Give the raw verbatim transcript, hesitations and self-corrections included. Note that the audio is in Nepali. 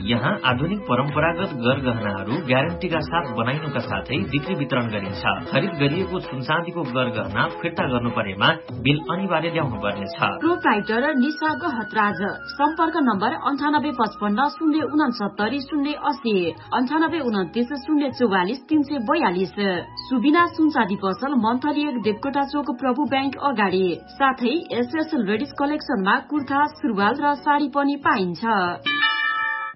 यहाँ आधुनिक परम्परागत गरगहनाहरू ग्यारेन्टीका साथ बनाइनुका साथै बिक्री वितरण गरिन्छ। खरिद गरिएको सुनचाँदीको गरगहना फिर्ता गर्नु परेमा बिल अनिवार्य ल्याउनु पर्नेछ। प्रोप्राइटर निशा गहतराज, सम्पर्क नम्बर अन्ठानब्बे पचपन्न शून्य उनसत्तरी शून्य अस्सी अन्ठानब्बे उन्तिस शून्य चौवालिस तीन सय बयालिस। सुबिना सुनचाँदी पसल मन्थली एक देवकोटा चोक प्रभु ब्याङ्क अगाडि। साथै एसएस लेडिज कलेक्सनमा कुर्ता, सुरुवाल र साडी पनि पाइन्छ।